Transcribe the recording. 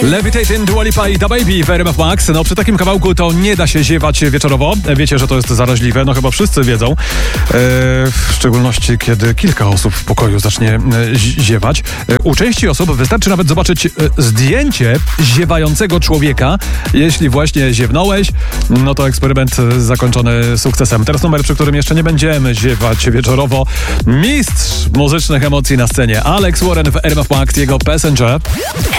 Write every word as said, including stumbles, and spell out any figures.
Levitating, Dua Lipa i DaBaby w R M F Max. No przy takim kawałku to nie da się ziewać wieczorowo. Wiecie, że to jest zaraźliwe, no chyba wszyscy wiedzą. E, w szczególności, kiedy kilka osób w pokoju zacznie e, ziewać. E, u części osób wystarczy nawet zobaczyć e, zdjęcie ziewającego człowieka. Jeśli właśnie ziewnąłeś, no to eksperyment zakończony sukcesem. Teraz numer, przy którym jeszcze nie będziemy ziewać wieczorowo. Mistrz muzycznych emocji na scenie. Alex Warren w R M F Max, jego Passenger.